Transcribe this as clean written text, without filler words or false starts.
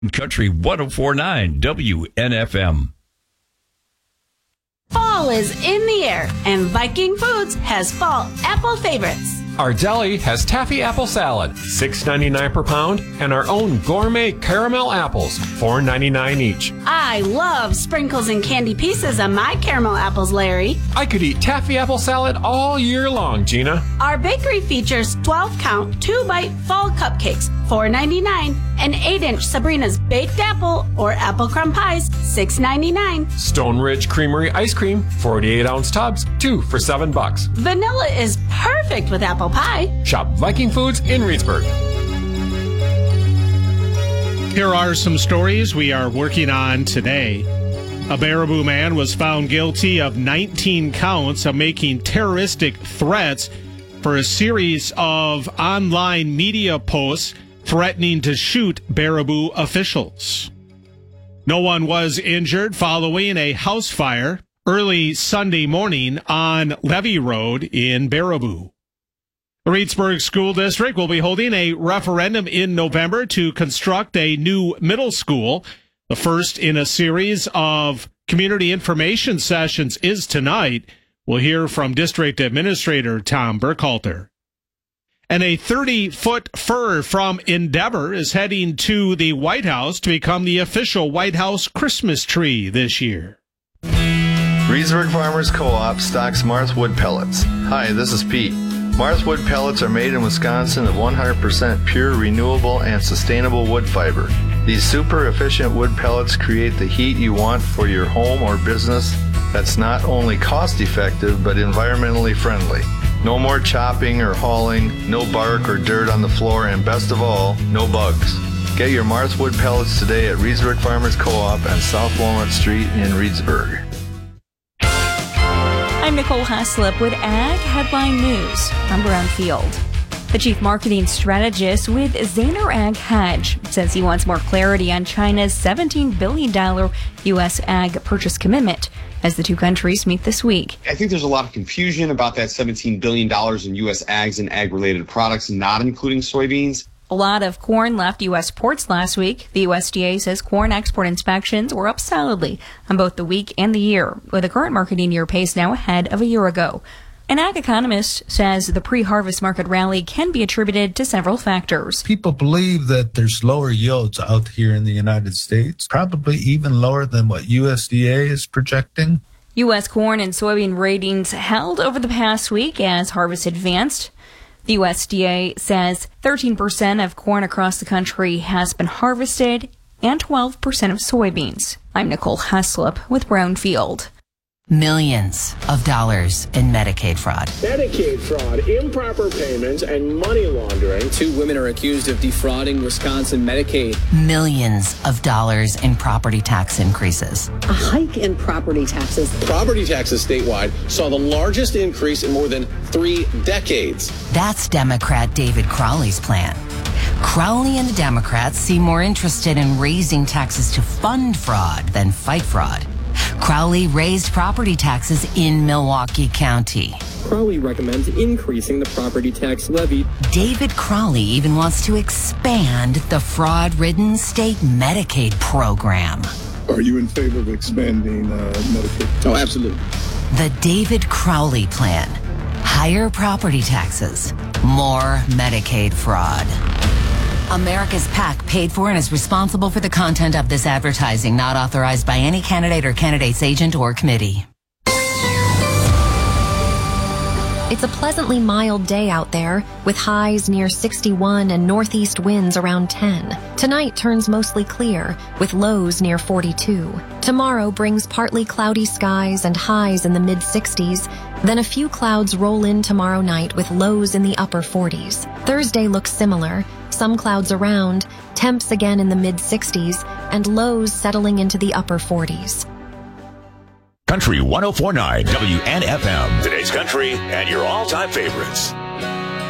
Country 104.9 WNFM. Fall is in the air, and Viking Foods has fall apple favorites. Our deli has taffy apple salad, $6.99 per pound, and our own gourmet caramel apples, $4.99 each. I love sprinkles and candy pieces on my caramel apples, Larry. I could eat taffy apple salad all year long, Gina. Our bakery features 12-count, 2-bite fall cupcakes, $4.99, and 8-inch Sabrina's baked apple or apple crumb pies, $6.99. Stone Ridge Creamery ice cream, 48-ounce tubs, 2 for $7. Vanilla is perfect with apple pie. Shop Viking Foods in Reedsburg. Here are some stories we are working on today. A Baraboo man was found guilty of 19 counts of making terroristic threats for a series of online media posts threatening to shoot Baraboo officials. No one was injured following a house fire early Sunday morning on Levy Road in Baraboo. The Reedsburg School District will be holding a referendum in November to construct a new middle school. The first in a series of community information sessions is tonight. We'll hear from District Administrator Tom Burkhalter. And a 30-foot fir from Endeavor is heading to the White House to become the official White House Christmas tree this year. Reedsburg Farmers Co-op stocks Marth wood pellets. Hi, this is Pete. Marth wood pellets are made in Wisconsin of 100% pure, renewable, and sustainable wood fiber. These super efficient wood pellets create the heat you want for your home or business that's not only cost effective but environmentally friendly. No more chopping or hauling, no bark or dirt on the floor, and best of all, no bugs. Get your Marth wood pellets today at Reedsburg Farmers Co-op on South Walnut Street in Reedsburg. I'm Nicole Haslip with Ag Headline News. I'm Brown Field. The chief marketing strategist with Zaner Ag Hedge says he wants more clarity on China's $17 billion U.S. ag purchase commitment as the two countries meet this week. I think there's a lot of confusion about that $17 billion in U.S. ags and ag-related products, not including soybeans. A lot of corn left U.S. ports last week. The USDA says corn export inspections were up solidly on both the week and the year, with the current marketing year pace now ahead of a year ago. An ag economist says the pre-harvest market rally can be attributed to several factors. People believe that there's lower yields out here in the United States, probably even lower than what USDA is projecting. U.S. corn and soybean ratings held over the past week as harvest advanced. The USDA says 13% of corn across the country has been harvested and 12% of soybeans. I'm Nicole Haslip with Brownfield. Millions of dollars in Medicaid fraud. Medicaid fraud, improper payments, and money laundering. 2 women are accused of defrauding Wisconsin Medicaid. Millions of dollars in property tax increases. A hike in property taxes. Property taxes statewide saw the largest increase in more than 3 decades. That's Democrat David Crowley's plan. Crowley and the Democrats seem more interested in raising taxes to fund fraud than fight fraud. Crowley raised property taxes in Milwaukee County. Crowley recommends increasing the property tax levy. David Crowley even wants to expand the fraud-ridden state Medicaid program. Are you in favor of expanding Medicaid? Oh, absolutely. The David Crowley plan. Higher property taxes, more Medicaid fraud. America's PAC paid for and is responsible for the content of this advertising, not authorized by any candidate or candidate's agent or committee. It's a pleasantly mild day out there, with highs near 61 and northeast winds around 10. Tonight turns mostly clear, with lows near 42. Tomorrow brings partly cloudy skies and highs in the mid-60s. Then a few clouds roll in tomorrow night with lows in the upper 40s. Thursday looks similar. Some clouds around, temps again in the mid-60s, and lows settling into the upper 40s. Country 104.9 WNFM. Today's country and your all-time favorites.